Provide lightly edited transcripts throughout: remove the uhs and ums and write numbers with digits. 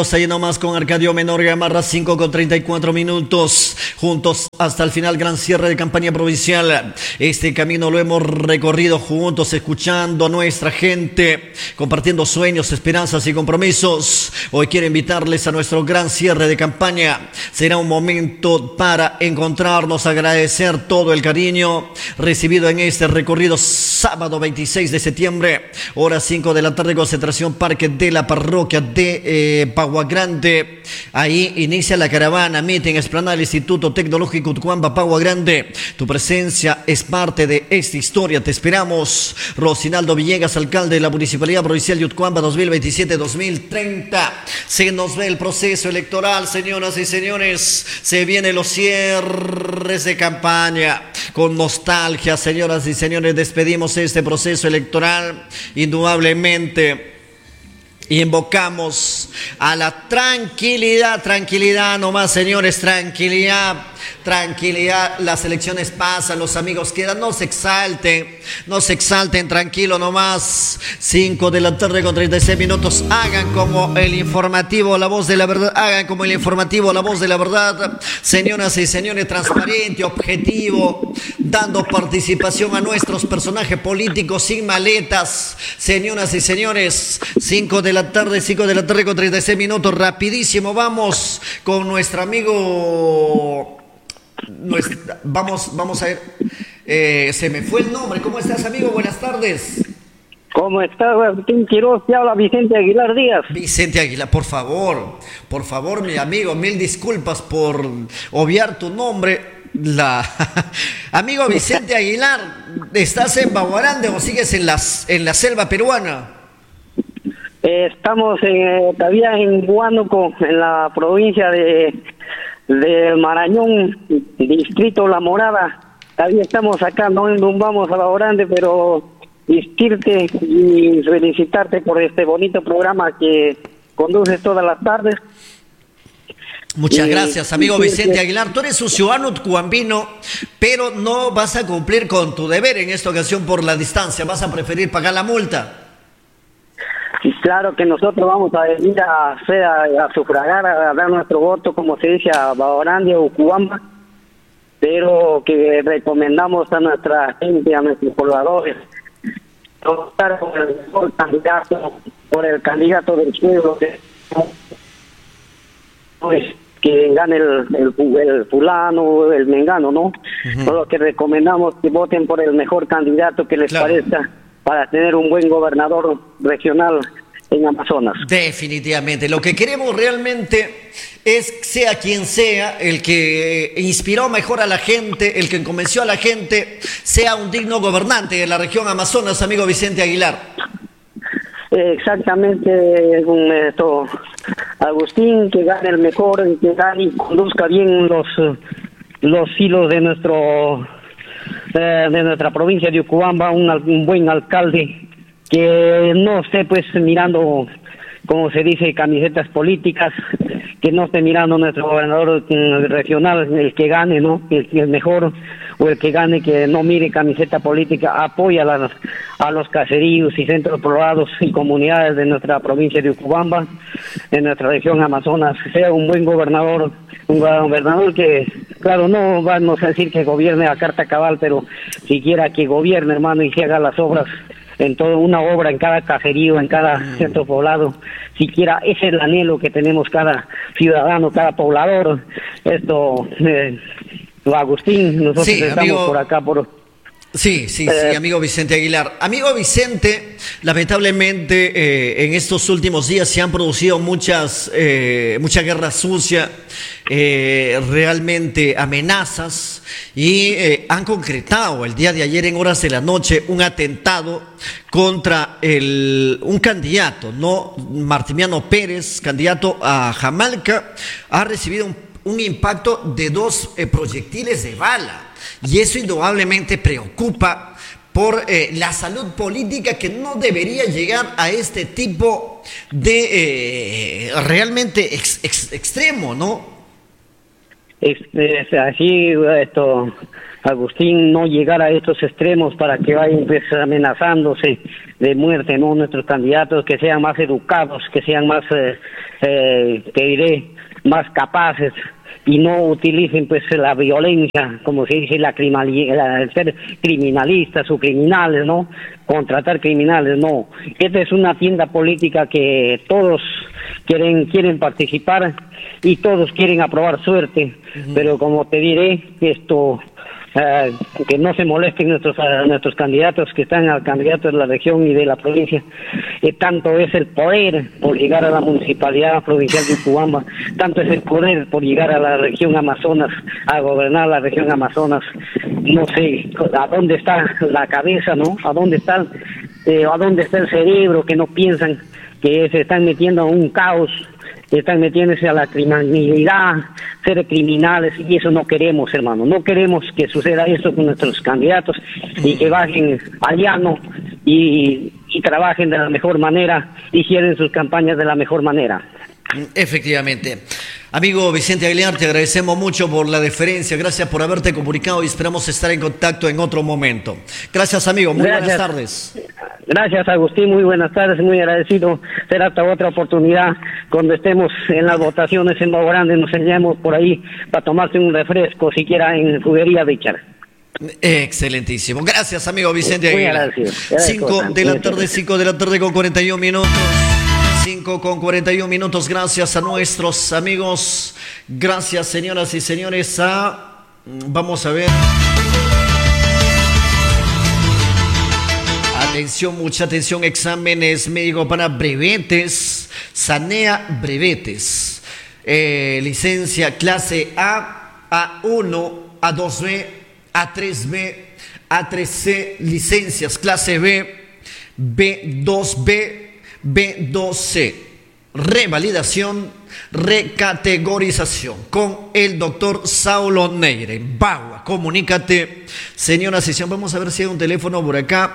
Ahí nomás con Arcadio Menor Gamarra, 5 con 34 minutos. Juntos hasta el final, gran cierre de campaña provincial. Este camino lo hemos recorrido juntos, escuchando a nuestra gente, compartiendo sueños, esperanzas y compromisos. Hoy quiero invitarles a nuestro gran cierre de campaña. Será un momento para encontrarnos, agradecer todo el cariño recibido en este recorrido. Sábado 26 de septiembre, hora 5 de la tarde, concentración Parque de la Parroquia de Pagua Grande. Ahí inicia la caravana, meeting, explanada del Instituto Tecnológico Utcuamba, Pagua Grande. Tu presencia es parte de esta historia, te esperamos. Rocinaldo Villegas, alcalde de la Municipalidad Provincial de Utcuamba 2027-2030. Se nos ve el proceso electoral, señoras y señores. Se vienen los cierres de campaña. Con nostalgia, señoras y señores, despedimos este proceso electoral, indudablemente. Y invocamos a la tranquilidad nomás, señores, tranquilidad. Las elecciones pasan, los amigos quedan, no se exalten, tranquilo nomás. 5 de la tarde con 36 minutos, hagan como el informativo La Voz de la Verdad, señoras y señores, transparente, objetivo, dando participación a nuestros personajes políticos sin maletas, señoras y señores. 5 de la tarde con 36 minutos, rapidísimo, vamos con nuestro amigo. Vamos a ver, se me fue el nombre. ¿Cómo estás, amigo? Buenas tardes. ¿Cómo estás, Agustín Quiroz? Te habla Vicente Aguilar Díaz. Vicente Aguilar, por favor, mi amigo, mil disculpas por obviar tu nombre. Amigo Vicente Aguilar, ¿estás en Baguarande o sigues en la selva peruana? Estamos todavía en Huánuco, en la provincia de Marañón, distrito La Morada. Todavía estamos acá, no vamos a Baguarande, pero insistirte y felicitarte por este bonito programa que conduces todas las tardes. Muchas gracias, amigo Vicente Aguilar. Tú eres un ciudadano cuambino, pero no vas a cumplir con tu deber en esta ocasión por la distancia. Vas a preferir pagar la multa. Y claro que nosotros vamos a venir a sufragar, a dar nuestro voto, como se dice, a Baguarande o Cuamba, pero que recomendamos a nuestra gente, a nuestros pobladores, votar por el mejor candidato, por el candidato del pueblo, que gane el fulano, el mengano, ¿no? Solo que recomendamos que voten por el mejor candidato que les parezca, para tener un buen gobernador regional en Amazonas. Definitivamente. Lo que queremos realmente es, sea quien sea, el que inspiró mejor a la gente, el que convenció a la gente, sea un digno gobernante de la región Amazonas, amigo Vicente Aguilar. Exactamente, Agustín, que gane el mejor, que gane y conduzca bien los hilos de nuestra provincia de Utcuamba, un buen alcalde que no esté pues mirando, como se dice, camisetas políticas, que no esté mirando nuestro gobernador regional, el que gane, ¿no? El que es mejor, o el que gane, que no mire camiseta política, apoya a los caseríos y centros poblados y comunidades de nuestra provincia de Utcuamba, de nuestra región Amazonas, sea un buen gobernador, un gobernador que, claro, no vamos a decir que gobierne a carta cabal, pero siquiera que gobierne, hermano, y se haga las obras, una obra en cada caserío, en cada centro poblado. Siquiera ese es el anhelo que tenemos cada ciudadano, cada poblador. Agustín, nosotros estamos por acá Sí, amigo Vicente Aguilar. Amigo Vicente, lamentablemente en estos últimos días se han producido mucha guerra sucia, realmente amenazas, y han concretado el día de ayer en horas de la noche un atentado contra un candidato, ¿no? Martimiano Pérez, candidato a Jamalca, ha recibido un impacto de 2 proyectiles de bala. Y eso indudablemente preocupa por la salud política, que no debería llegar a este tipo de realmente extremo, ¿no? Así, Agustín, no llegar a estos extremos para que vayan pues amenazándose de muerte, ¿no? Nuestros candidatos que sean más educados, que sean más, te diré, más capaces y no utilicen pues la violencia, como se dice, el ser criminalistas o criminales, ¿no? Contratar criminales, no. Esta es una tienda política que todos quieren participar y todos quieren aprobar suerte, pero como te diré, que no se molesten nuestros candidatos que están al candidato de la región y de la provincia, tanto es el poder por llegar a la municipalidad provincial de Utubamba, tanto es el poder por llegar a la región Amazonas, a gobernar la región Amazonas. No sé a dónde está la cabeza, ¿no? A dónde está el cerebro, que no piensan, que se están metiendo en un caos, están metiéndose a la criminalidad, ser criminales, y eso no queremos, hermano. No queremos que suceda eso con nuestros candidatos y que bajen al llano y trabajen de la mejor manera y cierren sus campañas de la mejor manera. Efectivamente. Amigo Vicente Aguilar, te agradecemos mucho por la deferencia, gracias por haberte comunicado y esperamos estar en contacto en otro momento. Gracias, amigo, muy buenas tardes. Gracias, Agustín, muy buenas tardes, muy agradecido. Será hasta otra oportunidad cuando estemos en las votaciones en Bajo Grande, nos enseñemos por ahí para tomarse un refresco, siquiera en Juguería Bichar. Excelentísimo. Gracias, amigo Vicente Aguilar. 5 de la tarde con 41 minutos. 5:41. Gracias a nuestros amigos. Gracias, señoras y señores. Vamos a ver. Atención, mucha atención. Exámenes médicos para brevetes. Sanea brevetes. Licencia clase A, A1, A2B, A3B, A3C. Licencias clase B, B2B, B2C, revalidación, recategorización con el doctor Saulo Neira en Bagua. Comunícate, señoras y señores. Vamos a ver si hay un teléfono por acá.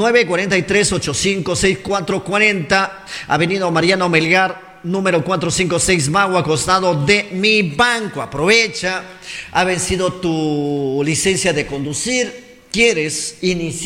943-856440, Avenida Mariano Melgar, número 456, Bagua, costado de Mi Banco. Aprovecha, ha vencido tu licencia de conducir, quieres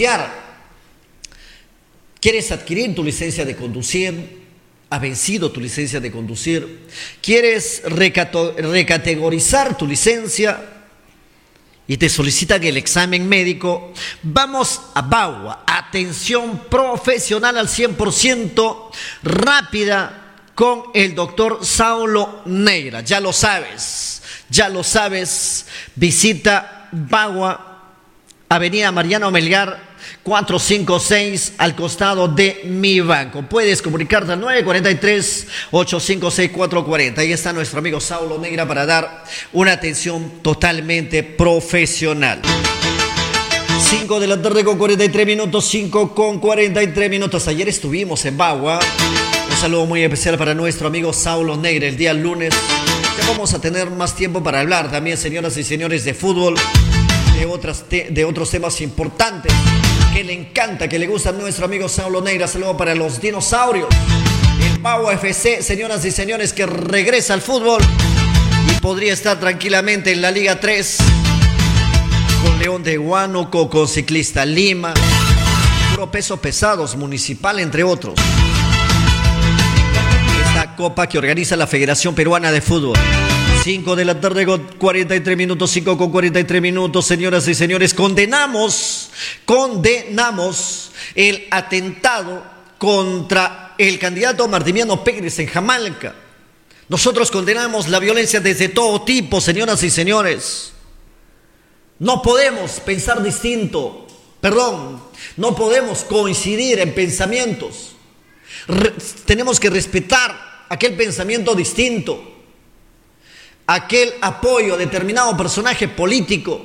adquirir tu licencia de conducir, ha vencido tu licencia de conducir, quieres recategorizar tu licencia y te solicitan el examen médico. Vamos a Bagua, atención profesional al 100%, rápida con el doctor Saulo Neira. Ya lo sabes, visita Bagua, Avenida Mariano Melgar, 456, al costado de Mi Banco. Puedes comunicarte al 943-856440. Ahí está nuestro amigo Saulo Neira para dar una atención totalmente profesional. 5 de la tarde con 43 minutos, 5 con 43 minutos. Ayer estuvimos en Bagua. Un saludo muy especial para nuestro amigo Saulo Neira. El día lunes ya vamos a tener más tiempo para hablar también, señoras y señores, de fútbol, de otros temas importantes que le encanta, que le gusta a nuestro amigo Saulo Neira. Saludo para los dinosaurios, el Bagua FC, señoras y señores, que regresa al fútbol y podría estar tranquilamente en la Liga 3 con León de Huánuco, con Ciclista Lima, puro peso pesados, Municipal, entre otros. Esta copa que organiza la Federación Peruana de Fútbol. 5 de la tarde con 43 minutos, 5 con 43 minutos, señoras y señores. Condenamos el atentado contra el candidato Martiniano Pérez en Jamalca. Nosotros condenamos la violencia desde todo tipo, señoras y señores. No podemos pensar distinto, no podemos coincidir en pensamientos. Tenemos que respetar aquel pensamiento distinto, aquel apoyo a determinado personaje político.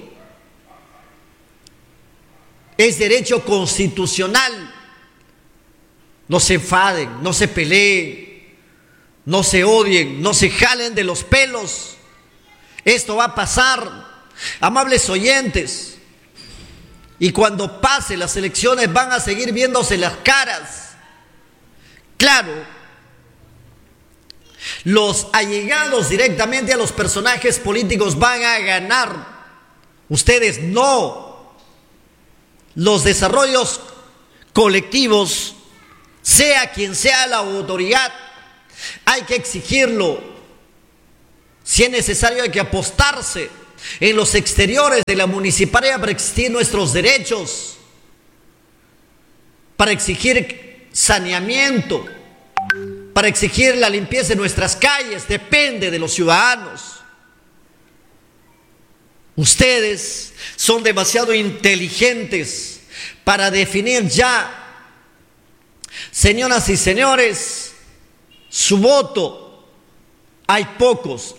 Es derecho constitucional. No se enfaden, no se peleen, no se odien, no se jalen de los pelos. Esto va a pasar, amables oyentes. Y cuando pase las elecciones van a seguir viéndose las caras. Claro, los allegados directamente a los personajes políticos van a ganar. Ustedes no. Los desarrollos colectivos, sea quien sea la autoridad, hay que exigirlo. Si es necesario, hay que apostarse en los exteriores de la municipalidad para exigir nuestros derechos, para exigir saneamiento, para exigir la limpieza de nuestras calles. Depende de los ciudadanos. Ustedes son demasiado inteligentes para definir ya. Señoras y señores, su voto, hay pocos,